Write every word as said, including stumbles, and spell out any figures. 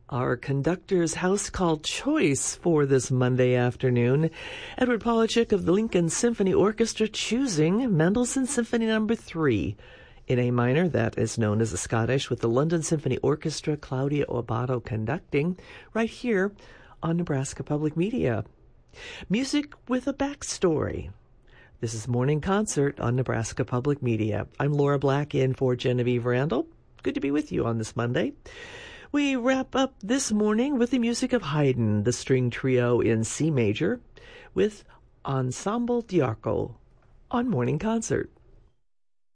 Our conductor's house call choice for this Monday afternoon, Edward Polachek of the Lincoln Symphony Orchestra choosing Mendelssohn Symphony Number three in A minor, that is known as the Scottish, with the London Symphony Orchestra, Claudia Abbado conducting, right here on Nebraska Public Media. Music with a backstory. This is Morning Concert on Nebraska Public Media. I'm Laura Black in for Genevieve Randall. Good to be with you on this Monday. We wrap up this morning with the music of Haydn, the string trio in C major, with Ensemble d'Arco on Morning Concert.